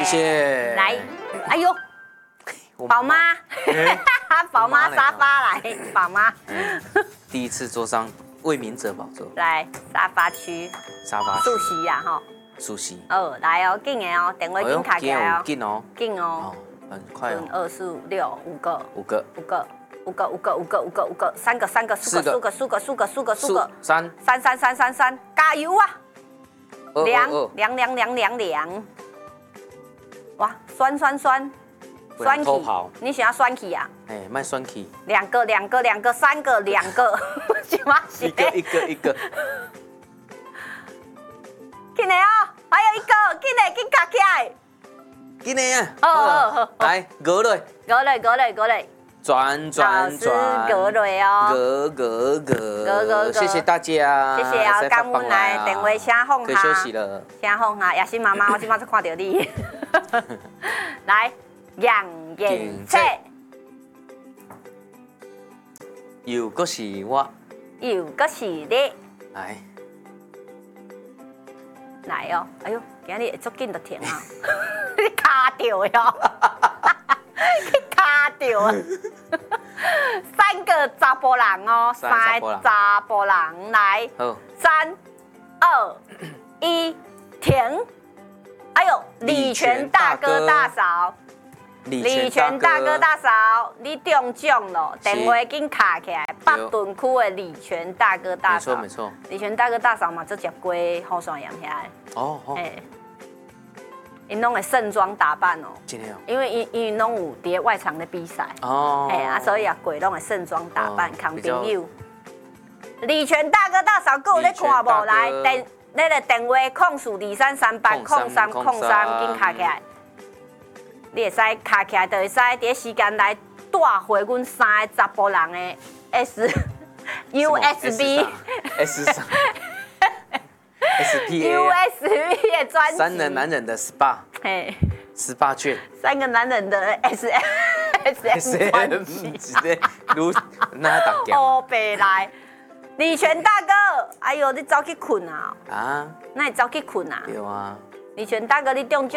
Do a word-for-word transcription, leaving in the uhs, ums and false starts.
谢谢。 来，哎呦，宝妈，宝妈沙发来，宝妈。 第一次坐上为民者宝座。 来，沙发区。 沙发区。 熟悉呀，哈。 熟悉。 哦，来哦，紧的哦，电话紧卡起来哦。 紧哦。 紧哦。 很快哦。 二四五六五个。 五个。 五个。五个五个五个五个五个，三个三个四个四个四个四个四个四个三三三三三三，加油啊！凉凉凉凉凉凉凉，哇，酸酸酸， 酸气， 你想要酸气啊？ 哎，卖酸气。 两个两个两个三个两个，什么？ 一个一个一个。 进来哦，还有一个，进来，紧卡起来。 进来啊！ 好好好， 来，过来， 过来过来过来。 转转转， 隔雷哦， 隔隔隔， 隔隔， 谢谢大家， 谢谢啊，感恩来电话请放下， 可以休息了， 请放下，雅欣妈妈，我今晚才看到你，来，杨颜色， 又个是我， 又个是你， 来， 来哦，哎呦，今日会足紧就停啊，你卡到哟。卡掉啊！三个查甫人哦，三个查甫人来，三二一，停！哎呦，李全大哥大嫂，李全大哥大嫂，你中奖了，电话紧卡起来，北屯区的李全大哥大嫂， 没错没错， 李全大哥大嫂嘛，做食过好山羊遐。 哦哦。 因拢会盛装打扮哦，因为因因拢有伫外场的比赛哦，哎啊，所以啊，鬼拢会盛装打扮，扛朋友。李全大哥大嫂，各有咧看无？来电，那个电话控数二三三八控三控三，紧卡起来。你会使卡起来，就会使伫时间内带回阮三个查甫人的 S U S B S 三。S P A U S B 的专辑， 三人男人的 S P A， 嘿 ，S P A 券， 三个男人的 S S M 专辑， 如那大家。 哦，白来，李全大哥，哎呦，你走去困啊？啊？那你走去困啊？ 对啊。 李全大哥，你中奖。